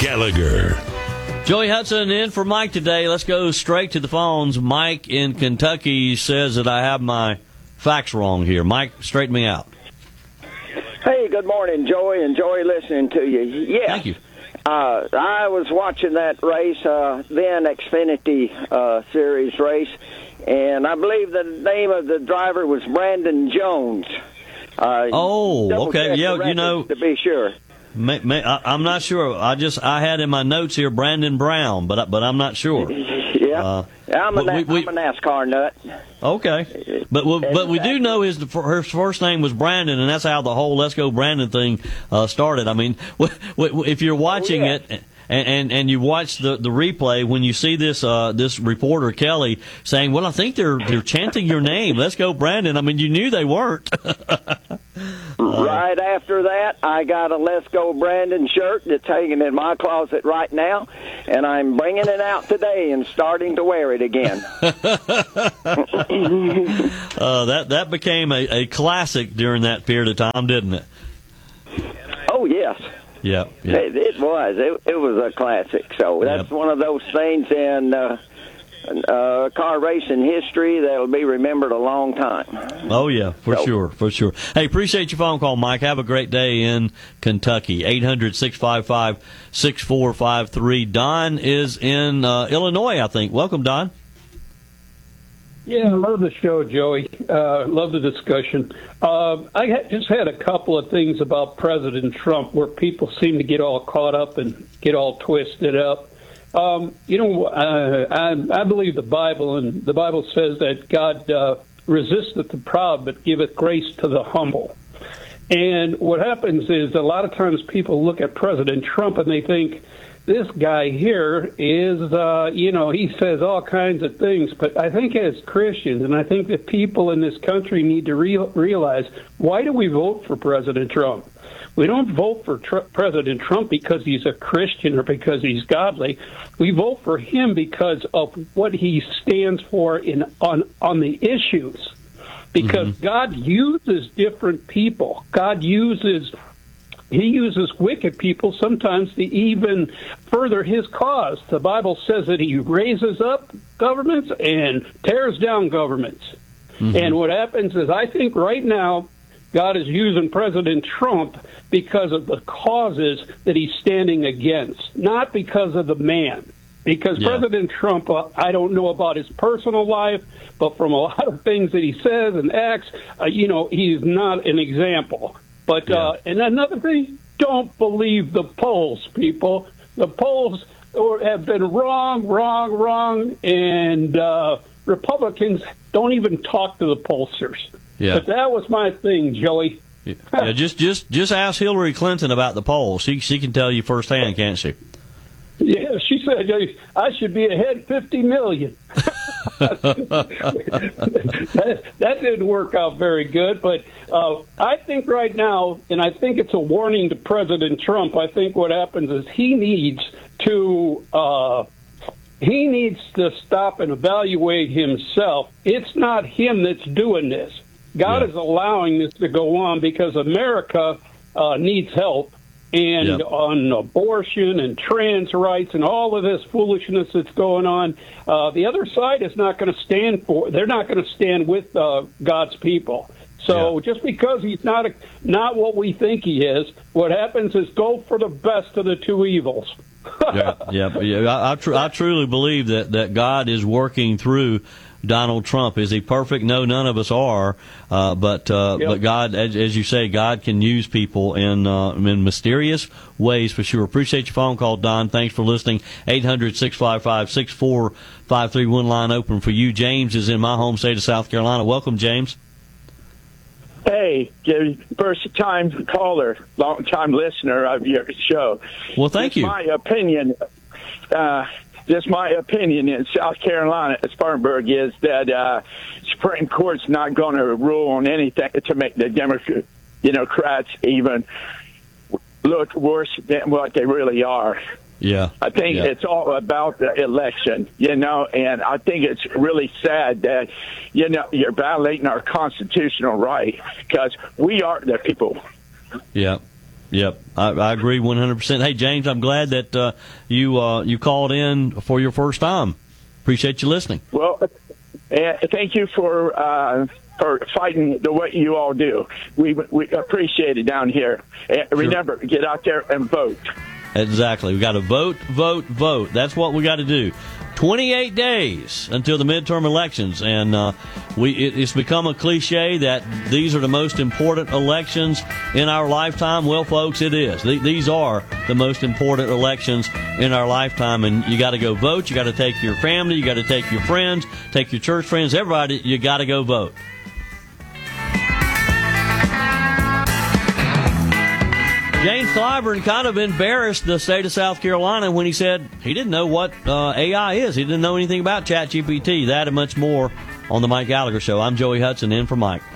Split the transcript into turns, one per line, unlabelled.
Gallagher.
Joey Hudson in for Mike today. Let's go straight to the phones. Mike in Kentucky says that I have my facts wrong here. Mike, straighten me out.
Hey, good morning, Joey. Enjoy listening to you. Yeah.
Thank you.
I was watching that race, then Xfinity Series race, and I believe the name of the driver was Brandon Jones.
Okay. Yeah, you know,
to be sure.
I'm not sure. I had in my notes here Brandon Brown, but I'm not sure.
Yeah, I'm a NASCAR nut.
Okay, but we do know her first name was Brandon, and that's how the whole "Let's Go Brandon" thing started. I mean, if you're watching it. And you watch the replay when you see this reporter Kelly saying, "Well, I think they're chanting your name. Let's go, Brandon." I mean, you knew they weren't.
Right after that, I got a "Let's Go Brandon" shirt that's hanging in my closet right now, and I'm bringing it out today and starting to wear it again.
That became a classic during that period of time, didn't it?
Oh yes.
Yeah.
It was. It was a classic. So that's one of those things in car racing history that'll be remembered a long time.
Oh, yeah, for sure. Hey, appreciate your phone call, Mike. Have a great day in Kentucky. 800-655-6453. Don is in Illinois, I think. Welcome, Don.
Yeah, I love the show, Joey. Love the discussion. I just had a couple of things about President Trump where people seem to get all caught up and get all twisted up. I believe the Bible, and the Bible says that God resisteth the proud but giveth grace to the humble. And what happens is a lot of times people look at President Trump and they think, this guy here is, he says all kinds of things. But I think as Christians, and I think that people in this country need to realize, why do we vote for President Trump? We don't vote for President Trump because he's a Christian or because he's godly. We vote for him because of what he stands for on the issues. Because God uses different people. He uses wicked people sometimes to even further his cause. The Bible says that he raises up governments and tears down governments. And what happens is, I think right now, God is using President Trump because of the causes that he's standing against, not because of the man. Because President Trump, I don't know about his personal life, but from a lot of things that he says and acts, he's not an example. But and another thing, don't believe the polls, people. The polls have been wrong, and Republicans don't even talk to the pollsters. Yeah. But that was my thing, Joey.
Yeah, just ask Hillary Clinton about the polls. She can tell you firsthand, can't she?
Yeah, she said I should be ahead 50 million. that didn't work out very good, but I think right now, and I think it's a warning to President Trump, I think what happens is he needs to stop and evaluate himself. It's not him that's doing this. God is allowing this to go on because America needs help. And on abortion and trans rights and all of this foolishness that's going on, the other side is not going to stand for. They're not going to stand with God's people. So just because he's not what we think he is, what happens is go for the best of the two evils.
I truly believe that God is working through Donald Trump. Is he perfect? No, none of us are. But God, as you say, God can use people in mysterious ways for sure. Appreciate your phone call, Don. Thanks for listening. 800-655-6453. One line open for you. James is in my home state of South Carolina. Welcome, James.
Hey, first-time caller, long-time listener of your show.
Well, thank you.
My opinion. Just my opinion in South Carolina at Spartanburg is that Supreme Court's not going to rule on anything to make the Democrats even look worse than what they really are.
Yeah,
I think it's all about the election, and I think it's really sad that, you're violating our constitutional right because we are the people.
Yeah. Yep, I agree 100%. Hey, James, I'm glad that you called in for your first time. Appreciate you listening.
Well, thank you for fighting the way you all do. We appreciate it down here. Remember, get out there and vote.
Exactly. We got to vote, vote, vote. That's what we got to do. 28 days until the midterm elections, and it's become a cliche that these are the most important elections in our lifetime. Well, folks, it is. These are the most important elections in our lifetime, and you got to go vote. You got to take your family, you got to take your friends, take your church friends, everybody. You got to go vote. James Clyburn kind of embarrassed the state of South Carolina when he said he didn't know what AI is. He didn't know anything about ChatGPT. That and much more on the Mike Gallagher Show. I'm Joey Hudson, in for Mike.